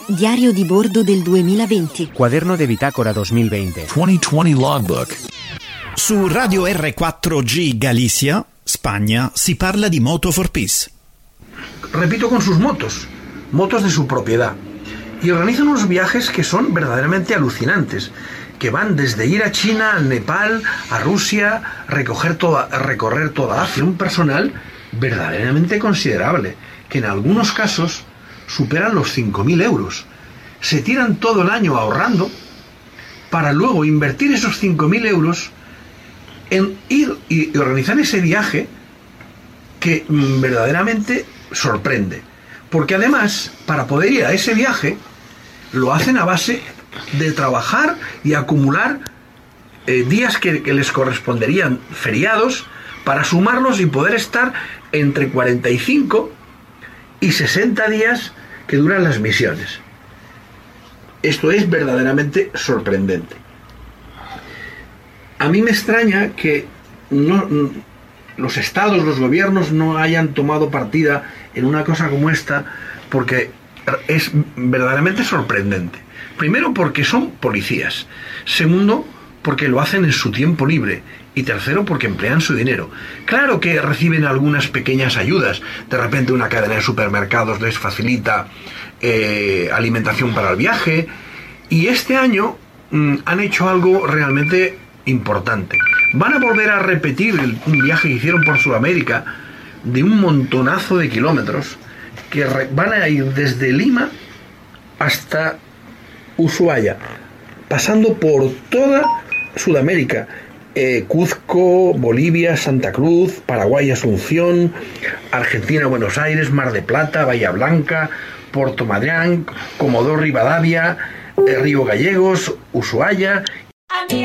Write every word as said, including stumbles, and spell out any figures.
Diario di bordo del duemilaventi. Cuaderno de bitácora dos mil veinte. duemilaventi Logbook. Su Radio R quattro G Galicia, España, si parla di Moto for Peace. Repito, con sus motos, motos de su propiedad. Y organizan unos viajes que son verdaderamente alucinantes, que van desde ir a China, a Nepal, a Rusia, recoger toda, recorrer toda Asia, un personal verdaderamente considerable, que en algunos casos superan los cinco mil euros. Se tiran todo el año ahorrando para luego invertir esos cinco mil euros en ir y organizar ese viaje que mm, verdaderamente sorprende. Porque además, para poder ir a ese viaje, lo hacen a base de trabajar y acumular eh, días que, que les corresponderían feriados para sumarlos y poder estar entre cuarenta y cinco y sesenta días que duran las misiones. Esto es verdaderamente sorprendente. A mí me extraña que no, los estados, los gobiernos no hayan tomado partida en una cosa como esta, porque es verdaderamente sorprendente. Primero, porque son policías. Segundo, porque lo hacen en su tiempo libre. Y tercero, porque emplean su dinero. Claro que reciben algunas pequeñas ayudas. De repente una cadena de supermercados les facilita eh, alimentación para el viaje. Y este año mmm, han hecho algo realmente importante. Van a volver a repetir el, un viaje que hicieron por Sudamérica de un montonazo de kilómetros, que re, van a ir desde Lima hasta Ushuaia, pasando por toda Sudamérica. Eh, Cuzco, Bolivia, Santa Cruz, Paraguay, Asunción, Argentina, Buenos Aires, Mar de Plata, Bahía Blanca, Puerto Madryn, Comodoro Rivadavia, eh, Río Gallegos, Ushuaia